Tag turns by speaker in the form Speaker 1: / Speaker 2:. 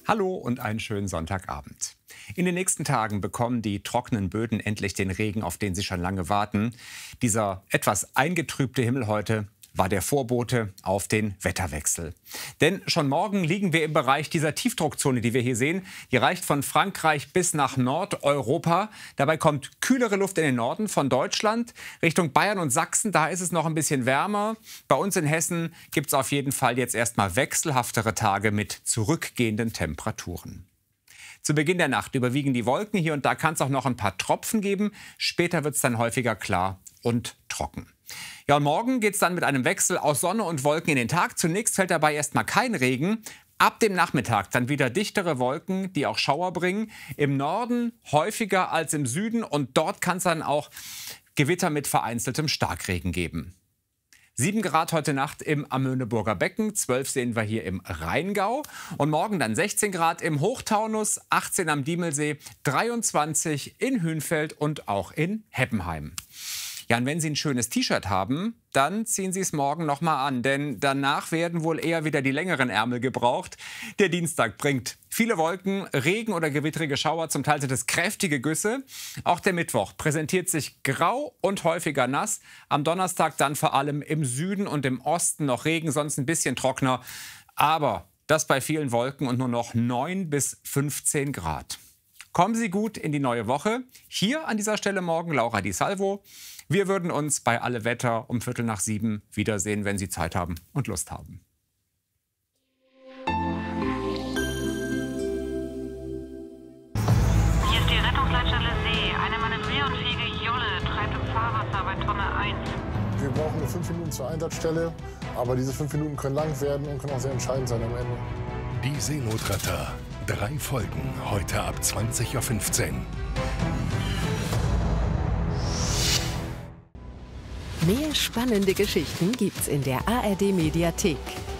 Speaker 1: Hallo und einen schönen Sonntagabend. In den nächsten Tagen bekommen die trockenen Böden endlich den Regen, auf den sie schon lange warten. Dieser etwas eingetrübte Himmel heute war der Vorbote auf den Wetterwechsel. Denn schon morgen liegen wir im Bereich dieser Tiefdruckzone, die wir hier sehen. Die reicht von Frankreich bis nach Nordeuropa. Dabei kommt kühlere Luft in den Norden von Deutschland. Richtung Bayern und Sachsen, da ist es noch ein bisschen wärmer. Bei uns in Hessen gibt es auf jeden Fall jetzt erstmal wechselhaftere Tage mit zurückgehenden Temperaturen. Zu Beginn der Nacht überwiegen die Wolken. Hier und da kann es auch noch ein paar Tropfen geben. Später wird es dann häufiger klar und trocken. Ja, und morgen geht es dann mit einem Wechsel aus Sonne und Wolken in den Tag. Zunächst fällt dabei erstmal kein Regen. Ab dem Nachmittag dann wieder dichtere Wolken, die auch Schauer bringen. Im Norden häufiger als im Süden und dort kann es dann auch Gewitter mit vereinzeltem Starkregen geben. 7 Grad heute Nacht im Amöneburger Becken, 12 sehen wir hier im Rheingau. Und morgen dann 16 Grad im Hochtaunus, 18 am Diemelsee, 23 in Hünfeld und auch in Heppenheim. Ja, und wenn Sie ein schönes T-Shirt haben, dann ziehen Sie es morgen noch mal an, denn danach werden wohl eher wieder die längeren Ärmel gebraucht. Der Dienstag bringt viele Wolken, Regen oder gewittrige Schauer, zum Teil sind es kräftige Güsse. Auch der Mittwoch präsentiert sich grau und häufiger nass. Am Donnerstag dann vor allem im Süden und im Osten noch Regen, sonst ein bisschen trockener. Aber das bei vielen Wolken und nur noch 9 bis 15 Grad. Kommen Sie gut in die neue Woche. Hier an dieser Stelle morgen Laura Di Salvo. Wir würden uns bei Alle Wetter um 6:15 wiedersehen, wenn Sie Zeit haben und Lust haben.
Speaker 2: Hier ist die Rettungsleitstelle See. Eine manövrierunfähige Jolle treibt im Fahrwasser bei Tonne 1.
Speaker 3: Wir brauchen nur 5 Minuten zur Einsatzstelle, aber diese 5 Minuten können lang werden und können auch sehr entscheidend sein am Ende.
Speaker 4: Die Seenotretter. 3 Folgen, heute ab 20:15 Uhr.
Speaker 5: Mehr spannende Geschichten gibt's in der ARD Mediathek.